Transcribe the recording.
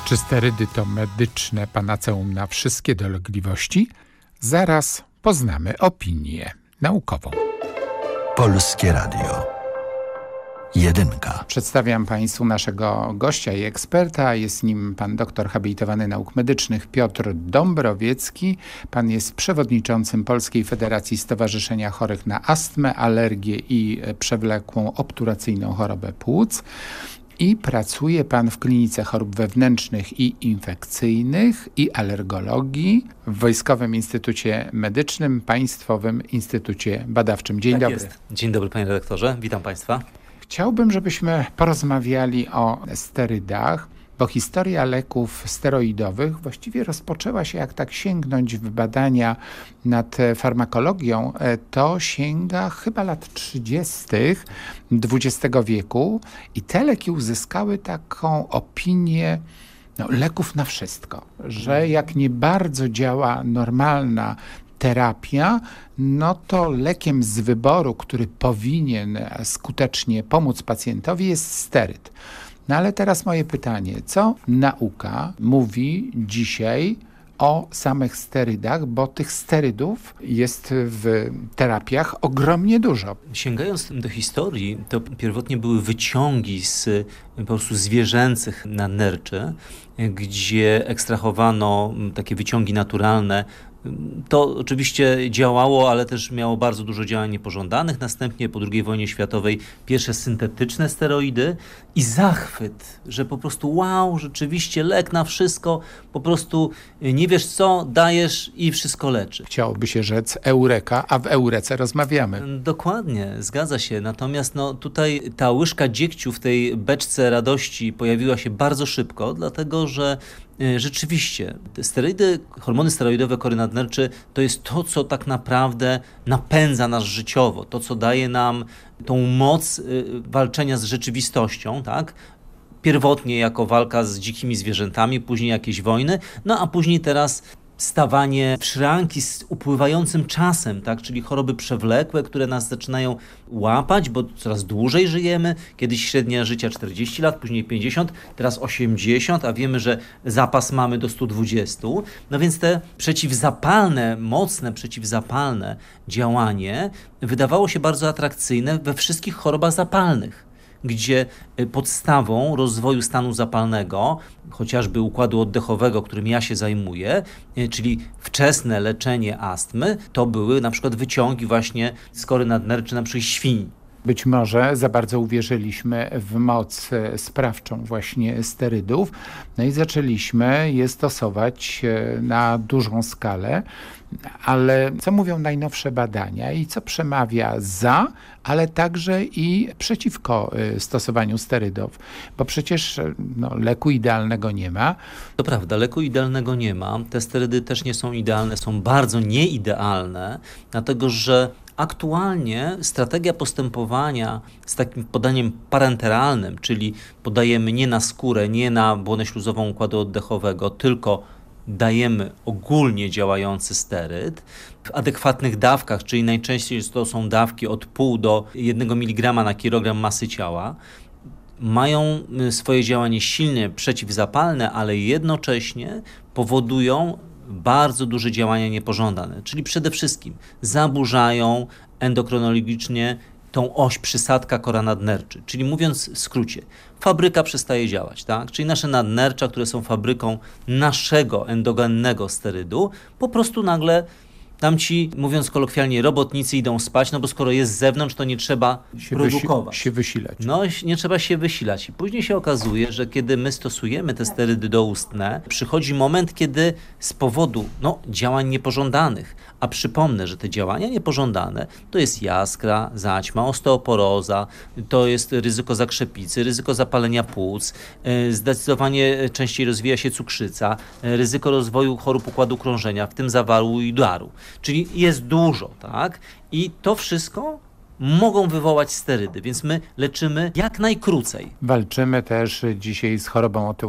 Czy sterydy to medyczne panaceum na wszystkie dolegliwości? Zaraz poznamy opinię naukową. Polskie Radio. Jedynka. Przedstawiam Państwu naszego gościa i eksperta. Jest nim pan doktor habilitowany nauk medycznych Piotr Dąbrowiecki. Pan jest przewodniczącym Polskiej Federacji Stowarzyszenia Chorych na Astmę, Alergię i Przewlekłą Obturacyjną Chorobę Płuc. I pracuje pan w Klinice Chorób Wewnętrznych i Infekcyjnych i Alergologii w Wojskowym Instytucie Medycznym, Państwowym Instytucie Badawczym. Dzień dobry. Jest. Dzień dobry, panie redaktorze. Witam państwa. Chciałbym, żebyśmy porozmawiali o sterydach, bo historia leków steroidowych właściwie rozpoczęła się, jak tak sięgnąć w badania nad farmakologią, to sięga chyba lat 30. XX wieku i te leki uzyskały taką opinię leków na wszystko, że jak nie bardzo działa normalna terapia, no to lekiem z wyboru, który powinien skutecznie pomóc pacjentowi, jest steryd. No ale teraz moje pytanie, co nauka mówi dzisiaj o samych sterydach, bo tych sterydów jest w terapiach ogromnie dużo. Sięgając do historii, to pierwotnie były wyciągi z po prostu zwierzęcych nadnerczy, gdzie ekstrahowano takie wyciągi naturalne. To oczywiście działało, ale też miało bardzo dużo działań niepożądanych. Następnie po II wojnie światowej pierwsze syntetyczne steroidy i zachwyt, że po prostu wow, rzeczywiście lek na wszystko, po prostu nie wiesz co, dajesz i wszystko leczy. Chciałoby się rzec eureka, a w eurece rozmawiamy. Dokładnie, zgadza się. Natomiast tutaj ta łyżka dziegciu w tej beczce radości pojawiła się bardzo szybko, dlatego że rzeczywiście te sterydy, hormony steroidowe kory nadnerczy to jest to, co tak naprawdę napędza nas życiowo, to, co daje nam tą moc walczenia z rzeczywistością, tak? Pierwotnie jako walka z dzikimi zwierzętami, później jakieś wojny, a później teraz stawanie w szranki z upływającym czasem, tak? Czyli choroby przewlekłe, które nas zaczynają łapać, bo coraz dłużej żyjemy. Kiedyś średnia życia 40 lat, później 50, teraz 80, a wiemy, że zapas mamy do 120. No więc te przeciwzapalne, mocne przeciwzapalne działanie wydawało się bardzo atrakcyjne we wszystkich chorobach zapalnych, gdzie podstawą rozwoju stanu zapalnego, chociażby układu oddechowego, którym ja się zajmuję, czyli wczesne leczenie astmy, to były na przykład wyciągi właśnie z kory nadnerczy, na przykład świń. Być może za bardzo uwierzyliśmy w moc sprawczą właśnie sterydów, no i zaczęliśmy je stosować na dużą skalę, ale co mówią najnowsze badania i co przemawia za, ale także i przeciwko stosowaniu sterydów, bo przecież leku idealnego nie ma. To prawda, leku idealnego nie ma, te sterydy też nie są idealne, są bardzo nieidealne, dlatego że aktualnie strategia postępowania z takim podaniem parenteralnym, czyli podajemy nie na skórę, nie na błonę śluzową układu oddechowego, tylko dajemy ogólnie działający steryd w adekwatnych dawkach, czyli najczęściej to są dawki od 0,5 do 1 mg na kilogram masy ciała, mają swoje działanie silnie przeciwzapalne, ale jednocześnie powodują bardzo duże działania niepożądane, czyli przede wszystkim zaburzają endokrynologicznie tą oś przysadka kora nadnerczy, czyli mówiąc w skrócie, fabryka przestaje działać, tak? Czyli nasze nadnercza, które są fabryką naszego endogennego sterydu, po prostu nagle tam ci, mówiąc kolokwialnie, robotnicy idą spać, bo skoro jest z zewnątrz, to nie trzeba produkować. Się wysilać. Nie trzeba się wysilać. I później się okazuje, że kiedy my stosujemy te sterydy doustne, przychodzi moment, kiedy z powodu działań niepożądanych, a przypomnę, że te działania niepożądane to jest jaskra, zaćma, osteoporoza, to jest ryzyko zakrzepicy, ryzyko zapalenia płuc, zdecydowanie częściej rozwija się cukrzyca, ryzyko rozwoju chorób układu krążenia, w tym zawału i udaru. Czyli jest dużo, tak? I to wszystko mogą wywołać sterydy, więc my leczymy jak najkrócej. Walczymy też dzisiaj z chorobą